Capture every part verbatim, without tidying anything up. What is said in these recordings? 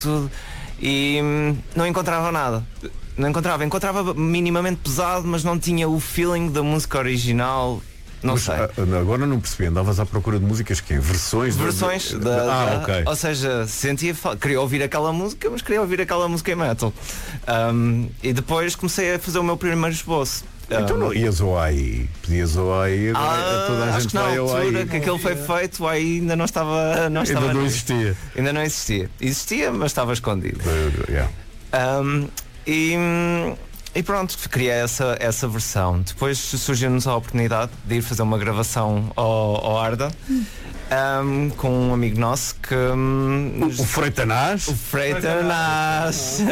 tudo, e hum, não encontrava nada. Não encontrava, encontrava minimamente pesado, mas não tinha o feeling da música original. Não mas, sei. Agora não percebi, andavas à procura de músicas que Versões? Versões de... da, Ah, da, ok. Ou seja, sentia, queria ouvir aquela música, mas queria ouvir aquela música em metal. Um, e depois comecei a fazer o meu primeiro esboço. Então não ias ao A I, pedias ao A I, agora ah, toda a acho gente que na vai ao A I. altura que aquilo foi feito, o A I ainda não estava. Não estava ainda não nisso. existia. Ainda não existia. Existia, mas estava escondido. Uh, yeah. um, e, e pronto, criei essa, essa versão. Depois surgiu-nos a oportunidade de ir fazer uma gravação ao, ao Arda. Um, com um amigo nosso que um, o, o Freitanás o Freitanás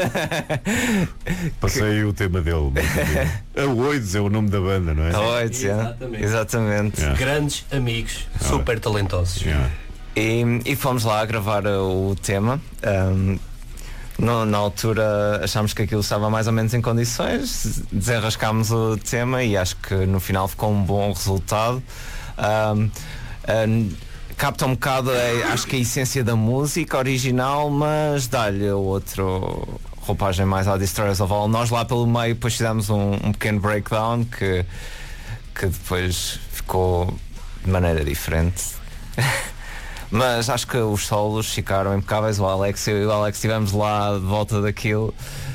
passei que... o tema dele. A Oides é o nome da banda, não é? A Oides, yeah. Exatamente, Exatamente. Yeah. Grandes amigos, super ah. talentosos. Yeah. e, e fomos lá gravar o tema. um, no, na altura achámos que aquilo estava mais ou menos em condições, desenrascámos o tema e acho que no final ficou um bom resultado. um, um, capta um bocado, acho que a essência da música original, mas dá-lhe outro roupagem mais à Destroyers of All. Nós lá pelo meio depois fizemos um, um pequeno breakdown que, que depois ficou de maneira diferente. Mas acho que os solos ficaram impecáveis. O Alex e o Alex estivemos lá de volta daquilo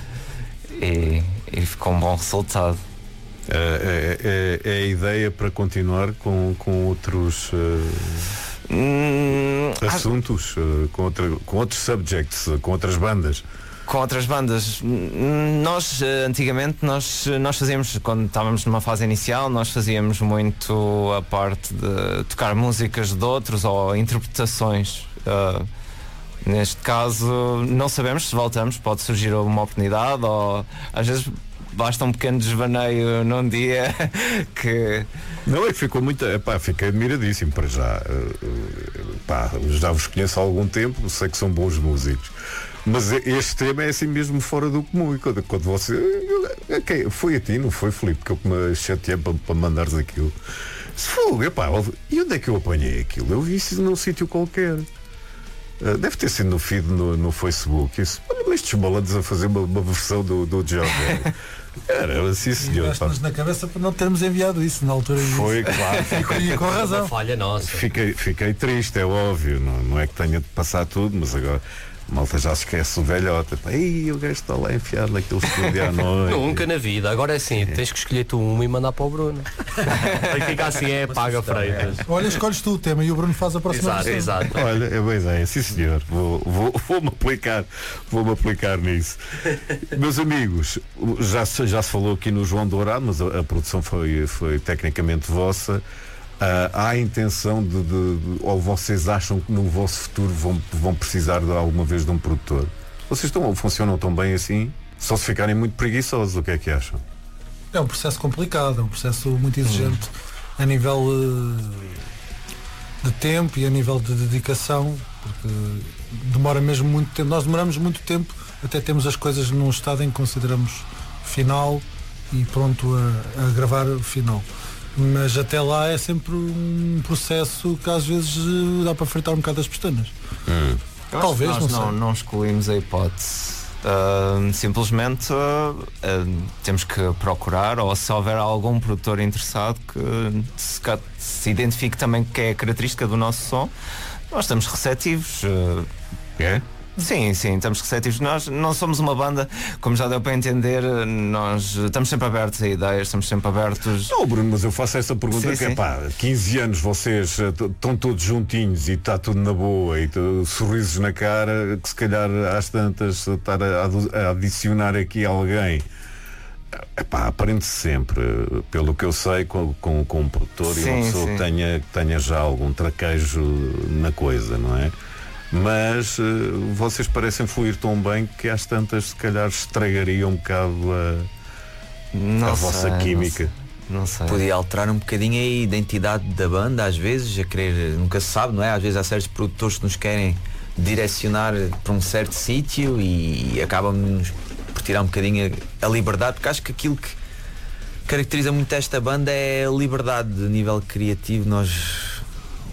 e, e ficou um bom resultado. É, é, é, é a ideia para continuar com, com outros uh... Hum, assuntos, uh, com, outra, com outros subjects, uh, com outras bandas. Com outras bandas. Nós, antigamente, nós, nós fazíamos, quando estávamos numa fase inicial, nós fazíamos muito a parte de tocar músicas de outros ou interpretações. Uh, neste caso, não sabemos se voltamos, pode surgir uma oportunidade ou às vezes basta um pequeno desvaneio num dia que... Não, é que ficou muito... Epá, fiquei admiradíssimo para já. Uh, pá, já vos conheço há algum tempo, sei que são bons músicos. Mas este tema é assim mesmo fora do comum. E quando, quando você... Okay, foi a ti, não foi, Filipe, que eu me chateei para, para mandares aquilo. Se foi, epá, e onde é que eu apanhei aquilo? Eu vi isso num sítio qualquer. Uh, deve ter sido no feed no, no Facebook. Isso, olha, mas estes malandros a fazer uma, uma versão do, do John. Era assim, senhor. Nós na cabeça por não termos enviado isso na altura. Foi, isso. Claro. Fiquei, com razão. Falha nossa. Fiquei, fiquei triste, é óbvio. Não, não é que tenha de passar tudo, mas agora a malta já se esquece o velhote. Ei, o gajo está lá enfiado naquele estúdio à noite. Nunca na vida. Agora é assim, é. Tens que escolher tu uma e mandar para o Bruno. Aí fica assim, é paga Freitas. Olha, escolhes tu o tema e o Bruno faz a próxima exato, versão. Exato. Olha, é boa ideia, sim senhor. Vou, vou, vou-me aplicar, vou-me aplicar nisso. Meus amigos, já se, já se falou aqui no João Dourado, mas a, a produção foi, foi tecnicamente vossa. Uh, há a intenção de, de, de, ou vocês acham que no vosso futuro vão, vão precisar de alguma vez de um produtor? Vocês estão, funcionam tão bem assim? Só se ficarem muito preguiçosos, o que é que acham? É um processo complicado, é um processo muito exigente hum. a nível uh, de tempo e a nível de dedicação, porque demora mesmo muito tempo. Nós demoramos muito tempo até temos as coisas num estado em que consideramos final e pronto a, a gravar o final. Mas até lá é sempre um processo que às vezes dá para fritar um bocado as pestanas. Hum. Talvez, nós não, não, sei. não excluímos a hipótese. Uh, simplesmente uh, uh, temos que procurar, ou se houver algum produtor interessado que se, se identifique também que é a característica do nosso som, nós estamos receptivos. Uh, é? Sim, sim, estamos receptivos. Nós não somos uma banda, como já deu para entender, nós estamos sempre abertos a ideias, estamos sempre abertos. Não, Bruno, mas eu faço essa pergunta sim, que sim. é pá, quinze anos vocês estão todos juntinhos e está tudo na boa e sorrisos na cara, que se calhar às tantas estar a, a adicionar aqui alguém. Epá, aprende-se sempre, pelo que eu sei, com, com, com um produtor sim, e uma pessoa que tenha, tenha já algum traquejo na coisa, não é? Mas uh, vocês parecem fluir tão bem que às tantas se calhar estragariam um bocado a, não a sei, vossa química. Não, não sei. Podia alterar um bocadinho a identidade da banda, às vezes, a querer, nunca se sabe, não é? Às vezes há certos produtores que nos querem direcionar para um certo sítio e acabam-nos por tirar um bocadinho a, a liberdade, porque acho que aquilo que caracteriza muito esta banda é a liberdade de nível criativo. Nós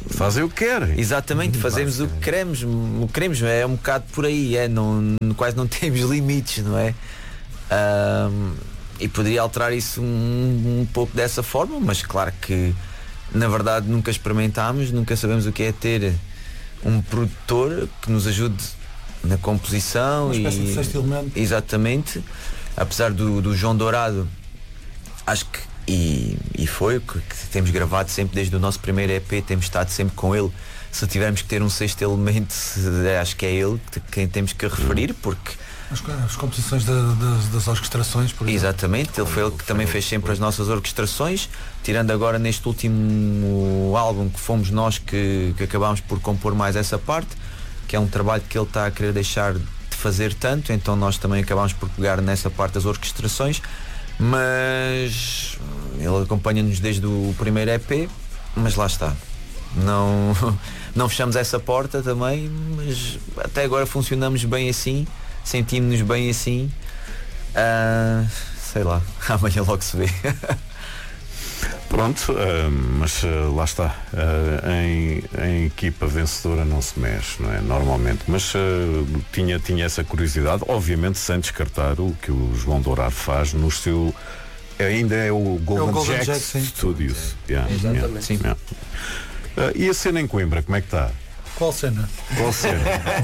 Fazem o que querem. Exatamente, fazemos o que queremos, o que queremos, é um bocado por aí, é, não, quase não temos limites, não é? Um, e poderia alterar isso um, um pouco dessa forma, mas claro que na verdade nunca experimentámos, nunca sabemos o que é ter um produtor que nos ajude na composição. Uma espécie e, de sexto elemento. Exatamente, apesar do, do João Dourado, acho que E, e foi o que, que temos gravado sempre desde o nosso primeiro E P, temos estado sempre com ele. Se tivermos que ter um sexto elemento, acho que é ele quem temos que referir, porque as, as composições da, das, das orquestrações, por exemplo. Exatamente, ele foi ele que também fez sempre as nossas orquestrações, tirando agora neste último álbum que fomos nós que, que acabámos por compor mais essa parte, que é um trabalho que ele está a querer deixar de fazer tanto, então nós também acabámos por pegar nessa parte das orquestrações. Mas ele acompanha-nos desde o primeiro E P, mas lá está. Não, não fechamos essa porta também, mas até agora funcionamos bem assim, sentimos-nos bem assim. Uh, sei lá, amanhã logo se vê. Pronto, uh, mas uh, lá está. Uh, em, em equipa vencedora não se mexe, não é? Normalmente. Mas uh, tinha, tinha essa curiosidade, obviamente sem descartar o que o João Dourado faz no seu. Ainda é o Golden, é o Golden Jacks Jack, Studios. Yeah, Exatamente. yeah, sim. Yeah. Uh, e a cena em Coimbra, como é que está? Qual cena? Qual cena?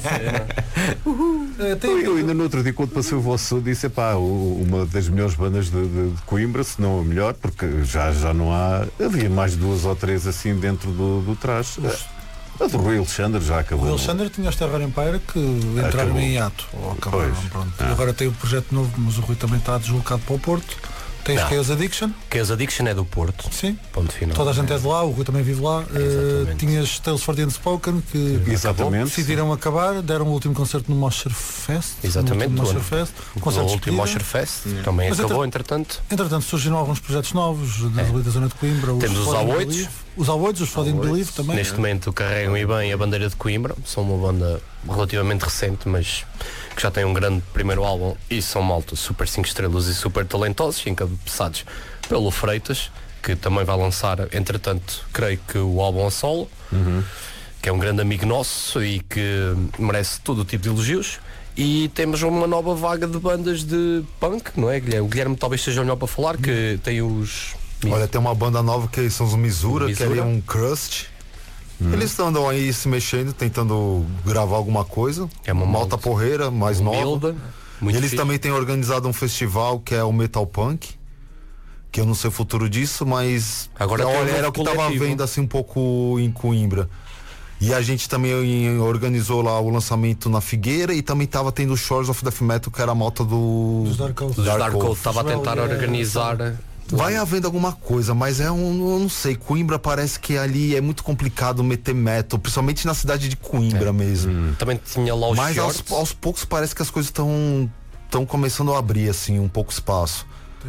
uh, tem... eu, eu ainda no outro dia, quando passei o vosso, disse, pá, uma das melhores bandas de, de, de Coimbra, se não a melhor, porque já, já não há. Havia mais duas ou três assim dentro do, do trás. A do Rui Alexandre já acabou. O Rui Alexandre tinha os Terror Empire que entraram acabou. em hiato. Ou acabaram, Pois. pronto. Ah. E agora tem o projeto novo, mas o Rui também está deslocado para o Porto. Tens Não. Chaos Addiction. Chaos Addiction é do Porto. Sim. Ponto final. Toda a gente é de lá, o Rui também vive lá. Uh, tinhas Tales for the Unspoken que Exatamente. decidiram acabar, deram o último concerto no Mosher Fest. Exatamente, no do último Mosher ano. Fest. O Concerto de último despedida. Mosher Fest também Mas acabou, entre- entretanto. Entretanto surgiram alguns projetos novos da, É. da zona de Coimbra. Temos os Flooding A oito. Believe. Os A oito, os Flooding Believe também. Neste momento carregam e bem a bandeira de Coimbra. São uma banda relativamente recente, mas que já tem um grande primeiro álbum e são malta super cinco estrelas e super talentosos, encabeçados pelo Freitas, que também vai lançar, entretanto, creio que o álbum a solo, Uhum. que é um grande amigo nosso e que merece todo o tipo de elogios. E temos uma nova vaga de bandas de punk, não é, Guilherme? O Guilherme talvez seja o melhor para falar, que tem os... Olha, tem uma banda nova que são os Misura, Misura. que é um crust. Eles andam aí se mexendo, tentando gravar alguma coisa. É uma malta malta porreira, mais nova. humilde, muito E eles fixe. também têm organizado um festival que é o Metal Punk, que eu não sei o futuro disso, mas Agora tem um olha, novo era o que tava coletivo. vendo assim um pouco em Coimbra. E a gente também organizou lá o lançamento na Figueira e também tava tendo o Shores of Death Metal, que era a malta do Dos Dark Oath. Os Dark Dark Oath. Oath estava a tentar Well, é, organizar. Vai havendo alguma coisa, mas é um, eu não sei, Coimbra parece que ali é muito complicado meter metal, principalmente na cidade de Coimbra mesmo. Também tinha lá os Mas aos, shorts. aos poucos parece que as coisas estão estão começando a abrir assim um pouco espaço.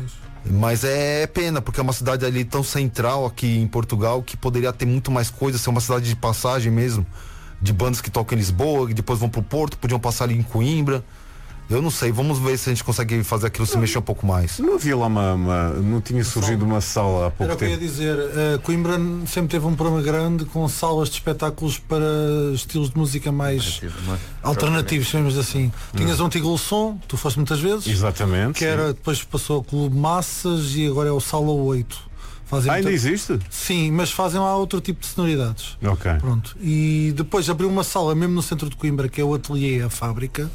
Mas é pena, porque é uma cidade ali tão central aqui em Portugal que poderia ter muito mais coisa, ser uma cidade de passagem mesmo, de bandas que tocam em Lisboa, que depois vão pro Porto, podiam passar ali em Coimbra. Eu não sei, vamos ver se a gente consegue fazer aquilo se mexer um pouco mais. Não havia lá uma, uma- não tinha surgido uma sala há pouco Era o que eu ia tempo. dizer, uh, Coimbra sempre teve um programa grande com salas de espetáculos para estilos de música mais alternativos, chamemos assim. Tinhas o Antigo Som, tu foste muitas vezes, Exatamente. que sim. era, depois passou ao Clube Massas e agora é o Sala oito. Fazem Ah, ainda muita- existe? Sim, mas fazem lá outro tipo de sonoridades. Ok. Pronto. E depois abriu uma sala mesmo no centro de Coimbra, que é o Ateliê A Fábrica,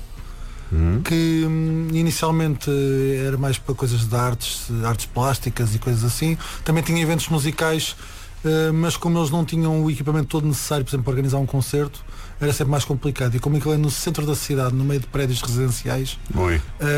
que hum, inicialmente eh, era mais para coisas de artes, eh, artes plásticas e coisas assim. Também tinha eventos musicais, eh, mas como eles não tinham o equipamento todo necessário, por exemplo, para organizar um concerto, era sempre mais complicado. E como aquilo é no centro da cidade, no meio de prédios residenciais, Oi.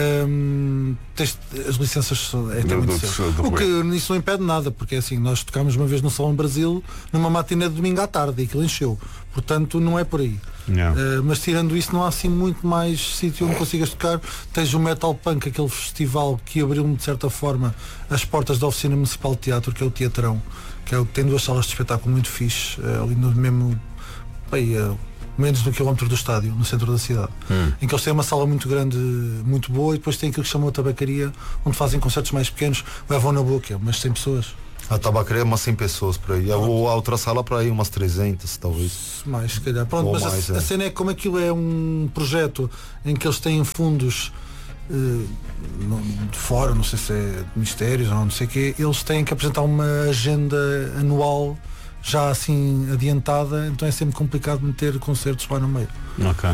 hum, tens- as licenças são- é até Do- muito do- cedo. do O que isso não impede nada, porque é assim, nós tocámos uma vez no Salão Brasil numa matiné de domingo à tarde e aquilo encheu. Portanto, não é por aí. Não. Uh, mas tirando isso, não há assim muito mais sítio onde consigas tocar. Tens o Metal Punk, aquele festival que abriu-me de certa forma as portas da Oficina Municipal de Teatro, que é o Teatrão, que é o que tem duas salas de espetáculo muito fixe, uh, ali no mesmo bem, uh, menos de um quilómetro do estádio, no centro da cidade, em que eles têm uma sala muito grande, muito boa, e depois tem aquilo que chamam a tabacaria, onde fazem concertos mais pequenos, levam na boca, mas cem pessoas. A tabacaria é umas cem pessoas por aí. A, a outra sala para aí umas trezentas, talvez. Mais, se calhar. Pronto, Ou mas mais, a, é. a cena é como aquilo é um projeto em que eles têm fundos uh, de fora, não sei se é de ministérios ou não sei o quê, eles têm que apresentar uma agenda anual já assim adiantada, então é sempre complicado meter concertos lá no meio. Ok.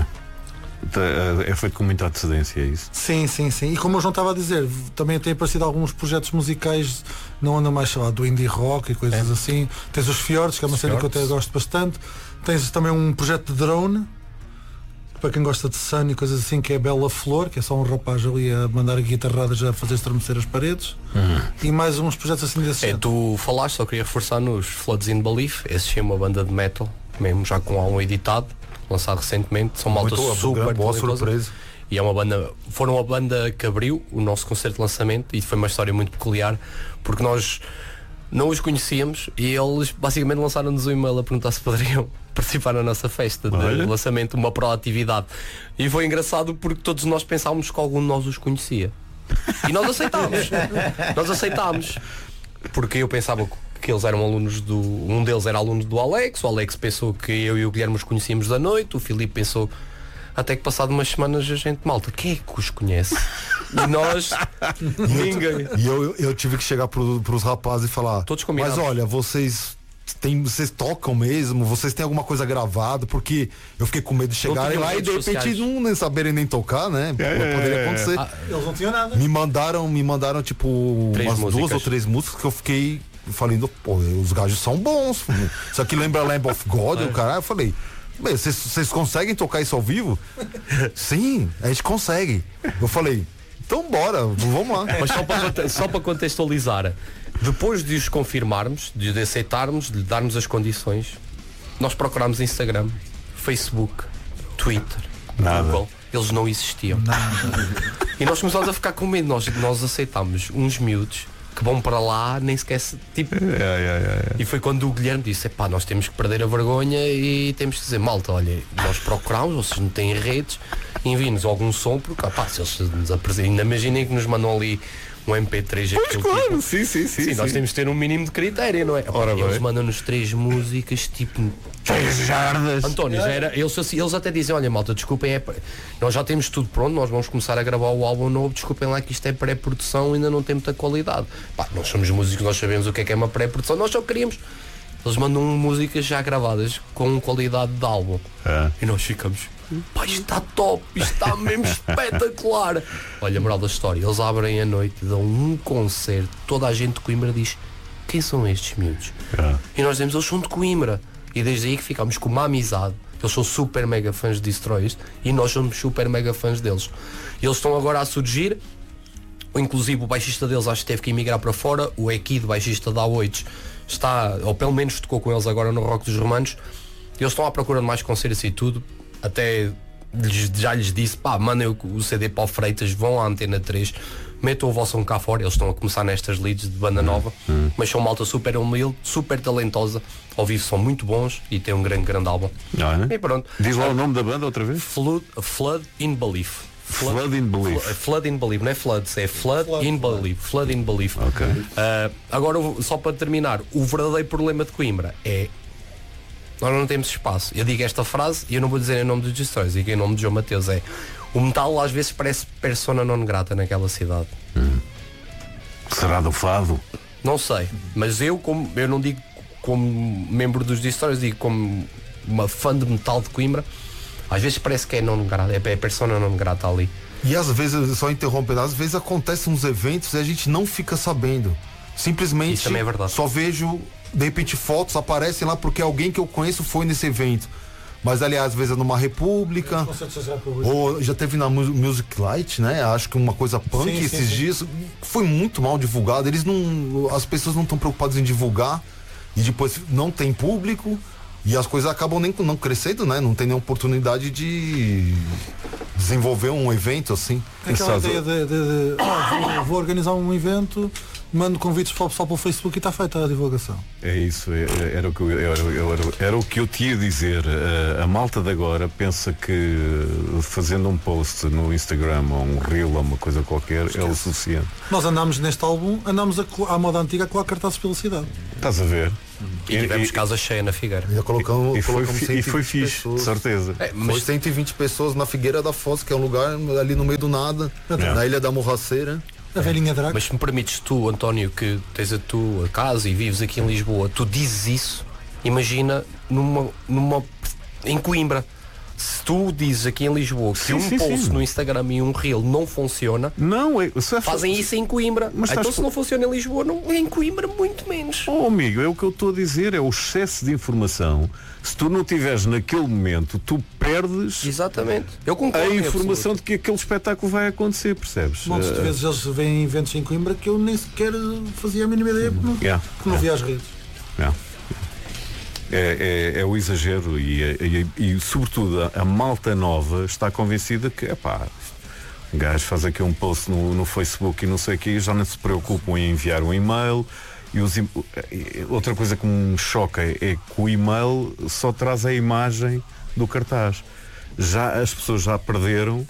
É feito com muita antecedência, é isso? Sim, sim, sim. E como o João estava a dizer, também tem aparecido alguns projetos musicais, não andam mais, sei lá, do indie rock e coisas é. assim. Tens os Fjords, que é uma cena que eu até gosto bastante. Tens também um projeto de drone, para quem gosta de Sun e coisas assim, que é Bela Flor, que é só um rapaz ali a mandar guitarradas já a fazer estremecer as paredes. Uhum. E mais uns projetos assim desse É, género. tu falaste, só queria reforçar nos Floods in Belief, esse é uma banda de metal, mesmo já com álbum editado, lançado recentemente, são malta Muito super boa talentosa. surpresa. E é uma banda, foram a banda que abriu o nosso concerto de lançamento e foi uma história muito peculiar, porque nós não os conhecíamos e eles basicamente lançaram-nos um e-mail a perguntar se poderiam participar na nossa festa de Olha. lançamento, uma proatividade. E foi engraçado porque todos nós pensávamos que algum de nós os conhecia. E nós aceitámos. nós aceitámos. Porque eu pensava que eles eram alunos do... Um deles era aluno do Alex, o Alex pensou que eu e o Guilherme os conhecíamos da noite, o Filipe pensou... Até que passado umas semanas a gente, malta, quem é que os conhece? E nós, ninguém. E eu, eu, eu tive que chegar pro, pros rapazes e falar, Todos combinados. mas olha, vocês tem, vocês tocam mesmo, vocês têm alguma coisa gravada, porque eu fiquei com medo de chegarem lá e de repente sociais. não nem saberem nem tocar, né? É, Poderia é, acontecer. Ah, eles não tinham nada. Me mandaram, me mandaram tipo Três umas músicas. duas ou três músicas que eu fiquei falando, pô, os gajos são bons. Isso aqui lembra Lamb of God, É. o caralho. Eu falei, "Bem, vocês vocês conseguem tocar isso ao vivo?" Sim, a gente consegue. Eu falei, então bora, vamos lá. Mas só para, conte- só para contextualizar, depois de os confirmarmos, de aceitarmos, de lhe darmos as condições, nós procurámos Instagram, Facebook, Twitter, Nada. Google, eles não existiam. E nós começámos a ficar com medo, nós, nós aceitámos uns miúdos que vão para lá, nem sequer se, tipo. É, é, é, é. E foi quando o Guilherme disse, epá, nós temos que perder a vergonha e temos que dizer, malta, olha, nós procurámos, vocês não têm redes, enviem-nos algum som, porque opá, se eles nos apresentam, ainda imaginem que nos mandam ali um M P três. Pois aquele claro, tipo. sim, sim, sim. Sim, nós temos de ter um mínimo de critério, não é? Ora Eles bem. mandam-nos três músicas, tipo. Três jardas. António, já era, eles, assim, eles até dizem, olha malta, desculpem, é, pré- nós já temos tudo pronto, nós vamos começar a gravar o álbum novo, desculpem lá que isto é pré-produção, ainda não tem muita qualidade. Pá, nós somos músicos, nós sabemos o que é que é uma pré-produção, nós só queríamos. Eles mandam músicas já gravadas com qualidade de álbum. É. E nós ficamos, pá, isto está top, isto está mesmo espetacular. Olha, moral da história, eles abrem a noite, dão um concerto, toda a gente de Coimbra diz, quem são estes miúdos? É. E nós dizemos, eles são de Coimbra. E desde aí que ficámos com uma amizade. Eles são super mega fãs de Destroyers e nós somos super mega fãs deles. E eles estão agora a surgir. Inclusive o baixista deles acho que teve que emigrar para fora. O Equido, baixista da A oito, está, ou pelo menos tocou com eles agora no Rock dos Romanos. Eles estão à procura de mais concertos e tudo. Até lhes- já lhes disse, pá, mandem o, o C D para o Freitas, vão à Antena três, metam o vosso som cá fora. Eles estão a começar nestas leads de banda nova, mas são malta super humilde, super talentosa, ao vivo são muito bons e têm um grande, grande álbum. Não é? E pronto. Diz lá o nome da banda outra vez? Flood, Flood in Belief. Flood in Belief. Fl- Flood in Belief, não é Floods, é Flood, Flood. in Belief. Flood in Belief. Ok. Uh, agora, só para terminar, o verdadeiro problema de Coimbra é nós não temos espaço. Eu digo esta frase e eu não vou dizer em nome dos Destroyers, digo em nome de João Mateus. É o metal às vezes parece persona non grata naquela cidade. Será do fado? Não sei, mas eu como eu não digo como membro dos Destroyers, digo como uma fã de metal de Coimbra, às vezes parece que é non grata, é persona non grata ali. E às vezes, só interrompendo, às vezes acontecem uns eventos e a gente não fica sabendo. Simplesmente Isso também é verdade. só vejo, de repente, fotos aparecem lá porque alguém que eu conheço foi nesse evento. Mas aliás, às vezes é numa república, ou já teve na Mu- Music Light, né? Acho que uma coisa punk Sim, sim, esses sim. dias. Foi muito mal divulgado. Eles não. As pessoas não estão preocupadas em divulgar e depois não tem público. E as coisas acabam nem não crescendo, né? Não tem nem oportunidade de desenvolver um evento assim. Aquela Exato. ideia de, de- de, ah, vou, vou organizar um evento mando convites para o pessoal pelo Facebook e está feita a divulgação. É isso, é- é- era o que eu, era, era- era o que eu te ia dizer. A, a malta de agora pensa que fazendo um post no Instagram ou um reel ou uma coisa qualquer é o suficiente. Nós andámos neste álbum, andámos a, colo- à moda antiga a colar cartazes pela cidade. Estás a ver? E tivemos casa cheia na Figueira. Já colocamos, e foi, colocamos fi- e cento e foi vinte fixe, de pessoas. certeza. É, Foi mas cento e vinte pessoas na Figueira da Foz, que é um lugar ali no meio do nada, É. na Ilha da Morraceira. A velhinha draga. Mas se me permites tu, António, que tens a tua casa e vives aqui em Lisboa, tu dizes isso, imagina numa, numa em Coimbra. Se tu dizes aqui em Lisboa que Sim, um sim, post sim. no Instagram e um reel não funciona, Não, é, se é fazem isso em Coimbra. Mas Então estás- se não funciona em Lisboa, não, em Coimbra muito menos. Oh amigo, é o que eu estou a dizer, é o excesso de informação. Se tu não estiveres naquele momento, tu perdes Exatamente. Eu concordo. a em informação absoluto. de que aquele espetáculo vai acontecer, percebes? Montes de Eh, vezes eles vêm em eventos em Coimbra que eu nem sequer fazia a mínima ideia porque não, yeah, porque não via as redes. yeah. É, é- é o exagero e, é- e- e, sobretudo a, a malta nova está convencida que epá, um gajo faz aqui um post no, no Facebook e não sei o que, já não se preocupam em enviar um e-mail. E os im- outra coisa que me choca é, é que o e-mail só traz a imagem do cartaz. Já as pessoas já perderam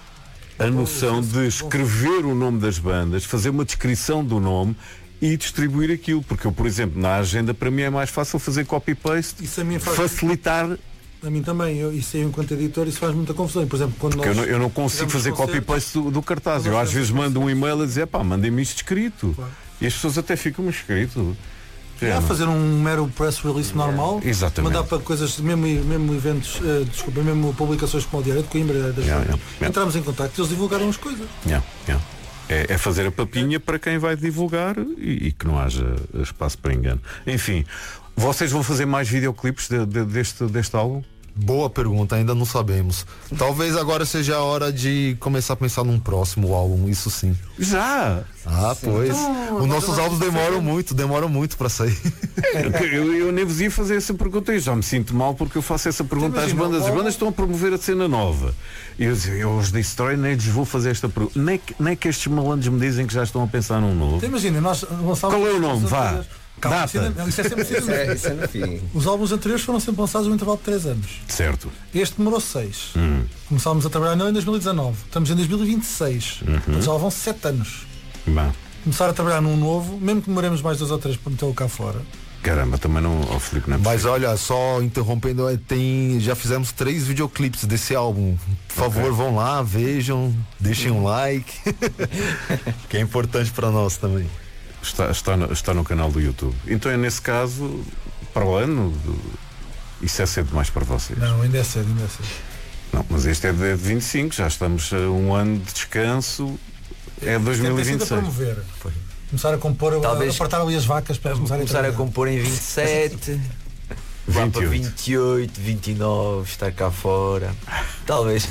a noção de escrever o nome das bandas, fazer uma descrição do nome e distribuir aquilo, porque eu, por exemplo, na agenda para mim é mais fácil fazer copy-paste, Isso a mim faz. facilitar, A mim também, eu, isso aí enquanto editor, isso faz muita confusão. Por exemplo, quando porque eu nós não, eu não consigo fizemos fazer concertos- copy-paste do, do cartaz. Nós Eu às fizemos vezes mando um e-mail a dizer, pá, mandem-me isto escrito. Claro. E as pessoas até ficam escrito. Já fazer um mero press release normal, Exatamente. mandar para coisas, mesmo, mesmo eventos, eh, desculpa, mesmo publicações como o Diário de Coimbra, das Yeah, bandas. yeah, yeah. Entramos em contacto e eles divulgaram as coisas. Yeah, yeah. É, é fazer a papinha para quem vai divulgar e, e que não haja espaço para engano. Enfim, vocês vão fazer mais videoclipes de- de- deste, deste álbum? Boa pergunta, ainda não sabemos. Talvez agora seja a hora de começar a pensar num próximo álbum, isso sim. Já! Ah, pois. Os nossos álbuns demoram muito, demoram muito para sair. Eu, eu nem vos ia fazer essa pergunta e já me sinto mal porque eu faço essa pergunta às Imagina, bandas. As o bandas estão a promover a cena nova. E eu digo, eu os disse Story, nem lhes vou fazer esta pergunta. Nem que, nem que estes malandros me dizem que já estão a pensar num novo. Então, imagina, nós lançámos. Qual é o nome? Vá. Calma, Data. isso é- isso é sempre Isso é, isso é no fim. Os álbuns anteriores foram sempre lançados num intervalo de três anos. Certo. Este demorou seis. Hum. Começámos a trabalhar nele em dois mil e dezanove. Estamos em dois mil e vinte e seis. Uhum. Portanto, já vão sete anos. Bom, Começar a trabalhar num novo, mesmo que demoremos mais dois ou três para metê-lo cá fora. caramba, também não. Oh, Filipe, não é Mas possível. olha, só interrompendo, é, tem, já fizemos três videoclipes desse álbum. Por favor, Ok. vão lá, vejam, deixem um like. Que é importante para nós também. Está, está, no, está no canal do YouTube. Então é nesse caso, para o ano, do- isso é cedo demais para vocês. Não, ainda é cedo, ainda é cedo. Não, mas este é de vinte e cinco, já estamos a um ano de descanso, é dois mil e Tem vinte sido e a seis. promover. Começar a compor, Talvez- a apartar ali as vacas para eles começarem Começar a trabalhar. compor em vinte e sete, lá para vinte e oito. vinte e oito, vinte e nove, estar cá fora. Talvez.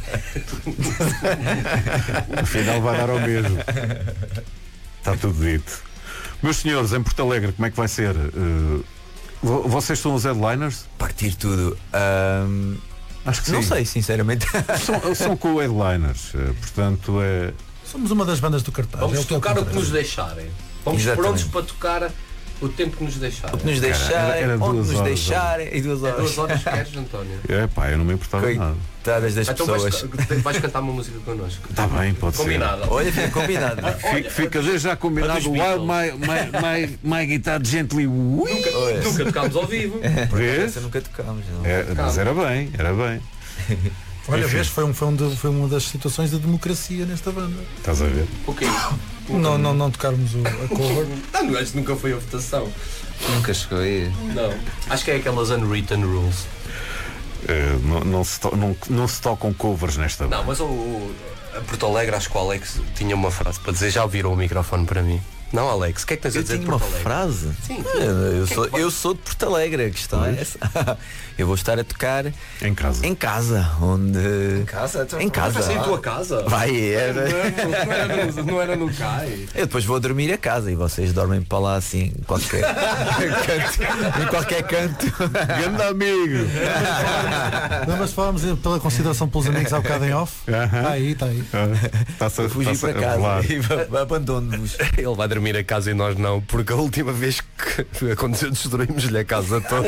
Afinal vai dar ao mesmo. Está tudo dito. Meus senhores, em Porto Alegre, como é que vai ser? Uh, vo- vocês são os headliners? Partir tudo. Ahm, Acho que não sim. sei, sinceramente. São, são co-headliners, uh, portanto é. Somos uma das bandas do cartaz. Vamos é o que tocar o que acontece. nos deixarem. Vamos Exatamente. prontos para tocar o tempo que nos deixarem. O que nos Cara, deixarem, era- era onde duas nos horas, deixarem e duas É horas. duas horas que queres, António? É pá, eu não me importava de nada. Coitadas das Então vais, pessoas. vais cantar uma música connosco. Está bem, pode Combinado. Olha, fica combinado. ser. Fica, fica desde já combinado. dos Wild Beatles. my, my, my, my guitar gently. Ui! Olha, Nunca tocámos ao vivo. Vês? essa nunca tocámos. Não. É, mas era bem, era bem. Olha, Enfim. vês, foi, um, foi, um de- foi uma das situações de democracia nesta banda. Estás a ver? O quê? Não, não, não tocarmos o, a cover. Ah, não, acho que nunca foi a votação. Nunca chegou aí. Não. Acho que é aquelas unwritten rules. Uh, não, não, se to- não, não se tocam covers nesta banda. Não, mas o, o a Porto Alegre, acho que o Alex tinha uma frase para dizer. Já virou o microfone para mim. Não, Alex, o que é que tens a Eu dizer tenho de uma Porto Alegre? frase. Sim. Ah, Eu que é sou, que vai- eu sou de Porto Alegre, a questão é essa. Eu vou estar a tocar Em casa. em casa, onde. Em casa? Em casa. Vai ser em tua casa? Vai, era. Não, não era no, não era no C A I. Eu depois vou dormir a casa e vocês dormem para lá assim, em qualquer canto. Em qualquer canto. Grande amigo! Lembras de falarmos pela consideração pelos amigos há bocado em off? Aham. Está aí, está aí. Está-se a Fugir está-se para a revelar. casa e abandono-vos. Ele vai dormir dormir a casa e nós não, porque a última vez que aconteceu destruímos-lhe a casa toda.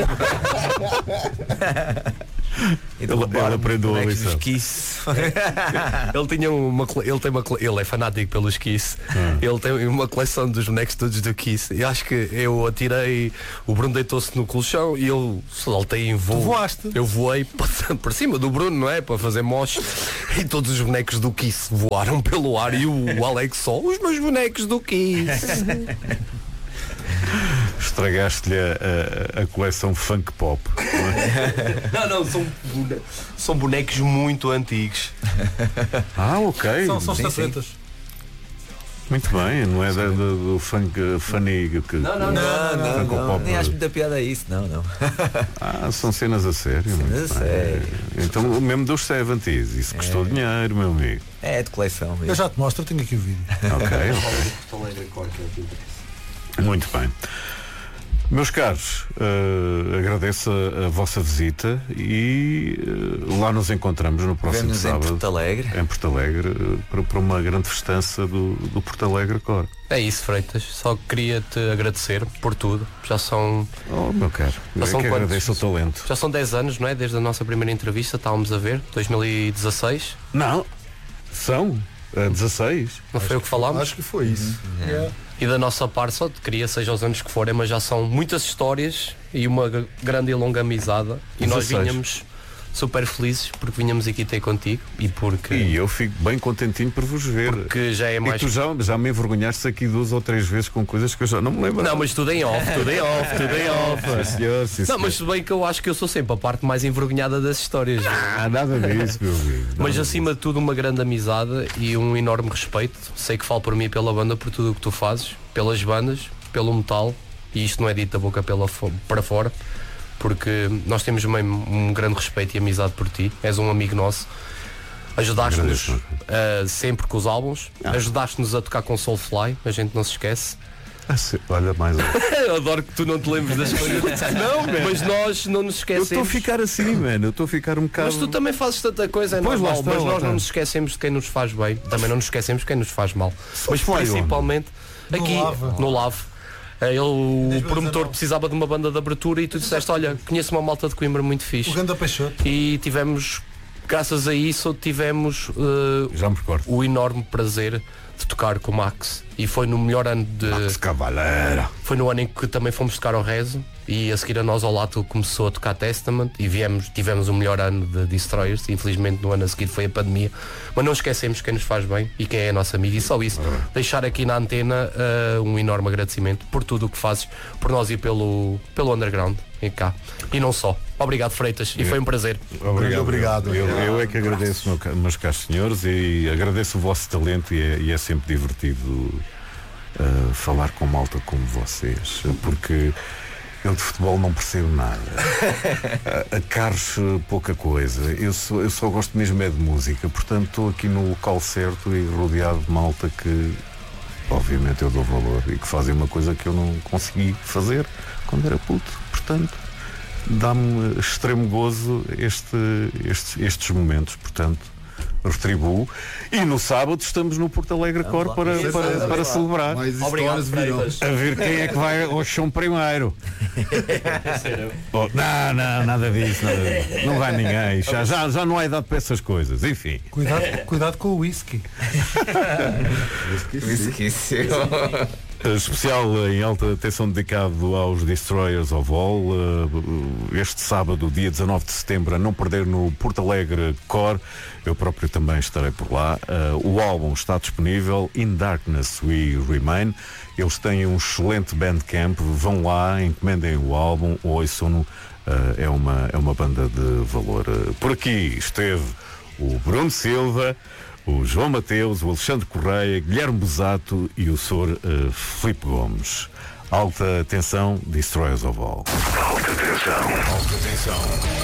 Ele, ele aprendeu a lição. Ele tinha uma ele tem uma ele é fanático pelos Kiss. Hum. Ele tem uma coleção dos bonecos todos do Kiss. E acho que eu atirei, o Bruno deitou-se no colchão e eu saltei em voo. Tu voaste? Eu voei por cima do Bruno, não é? Para fazer moche. E todos os bonecos do Kiss voaram pelo ar e o Alex só, os meus bonecos do Kiss. Estragaste-lhe a, a, a coleção funk pop. Não, não, são, bone... são bonecos muito antigos. Ah, ok. São, são estafetas. Muito bem, não é da, da, do funk funny que. Não, não, não, não, não, não, não. Nem acho muita piada a isso, não, não. Ah, são cenas a sério. Cenas a sério. Então, mesmo dos seventies, isso é. Custou dinheiro, meu amigo. É de coleção mesmo. Eu já te mostro, tenho aqui o vídeo. Ok, ok. Muito bem. Meus caros, uh, agradeço a, a vossa visita e uh, lá nos encontramos no próximo Vemos sábado. Em Porto Alegre. Em Porto Alegre, uh, para, para uma grande festança do, do Porto Alegre Core. É isso, Freitas. Só queria te agradecer por tudo. Já são. Oh, meu caro, já são que quantos? Agradeço o talento. Já são dez anos, não é? Desde a nossa primeira entrevista, estávamos a ver, dois mil e dezasseis. Não, são uh, dezasseis. Não foi o que falámos? Acho que foi isso. Uhum. É. E da nossa parte só te queria, seja os anos que forem, mas já são muitas histórias e uma grande e longa amizade. E nós vinhamos super felizes porque vinhamos aqui ter contigo e porque. E eu fico bem contentinho por vos ver. Porque já é mais. E tu já, já me envergonhaste aqui duas ou três vezes com coisas que eu já não me lembro. Não, mas tudo em off, tudo em off, tudo em off. Sim, senhor, sim, não, mas se bem que eu acho que eu sou sempre a parte mais envergonhada das histórias. Ah, nada disso, meu amigo. Mas acima de tudo uma grande amizade e um enorme respeito. Sei que falo por mim e pela banda, por tudo o que tu fazes, pelas bandas, pelo metal, e isto não é dito da boca pela, para fora. Porque nós temos mesmo um grande respeito e amizade por ti. És um amigo nosso. Ajudaste-nos uh, sempre com os álbuns. Ah. Ajudaste-nos a tocar com Soulfly. A gente não se esquece. Ah, sim. Olha mais. Eu adoro que tu não te lembres das coisas. Não, man. Mas nós não nos esquecemos. Eu estou a ficar assim, mano. Eu estou a ficar um bocado. Mas tu também fazes tanta coisa, é pois normal. Está, mas nós está. não nos esquecemos de quem nos faz bem. Também não nos esquecemos de quem nos faz mal. Soulfly mas principalmente onde? aqui no Lave. no Lave. Ele, o promotor precisava de uma banda de abertura e tu disseste, olha, conheço uma malta de Coimbra muito fixe. O Ganda Peixoto. E tivemos, graças a isso, tivemos uh, Já me recordo. o enorme prazer de tocar com o Max. E foi no melhor ano de. Max Cavalera. Foi no ano em que também fomos tocar ao Rezo. E a seguir a nós ao Lato começou a tocar Testament. E viemos, tivemos o melhor ano de Destroyers. Infelizmente no ano a seguir foi a pandemia. Mas não esquecemos quem nos faz bem e quem é nosso amigo. E só isso. Uhum. Deixar aqui na antena uh, um enorme agradecimento por tudo o que fazes, por nós e pelo, pelo underground em cá. E não só. Obrigado, Freitas. E foi um prazer. Obrigado. Obrigado. Eu, eu é que agradeço, meu, meus caros senhores, e agradeço o vosso talento e é, e é sempre divertido uh, falar com malta como vocês, porque eu de futebol não percebo nada. A, a carros pouca coisa. Eu, sou, eu só gosto mesmo é de música, portanto estou aqui no local certo e rodeado de malta que obviamente eu dou valor e que fazem uma coisa que eu não consegui fazer quando era puto. Portanto, dá-me extremo gozo este, estes, estes momentos, portanto, retribuo. E no sábado estamos no Porto Alegre Core para, para, para, para celebrar. Mais Obrigado, histórias virão. A ver quem é que vai ao chão primeiro. Oh, não, não, nada disso, nada disso. Não vai ninguém. Já, já, já não há idade para essas coisas. Enfim. Cuidado, cuidado com o whisky. Whisky, sim. Especial em alta tensão dedicado aos Destroyers of All. Este sábado, dia dezanove de setembro, a não perder no Porto Alegre Core. Eu próprio também estarei por lá. O álbum está disponível, In Darkness We Remain. Eles têm um excelente bandcamp. Vão lá, encomendem o álbum, ouçam-no. É uma, é uma banda de valor. Por aqui esteve o Bruno Silva, o João Mateus, o Alexandre Correia, Guilherme Busato e o senhor uh, Filipe Gomes. Alta tensão, Destroyers of All. Alta tensão. Alta tensão.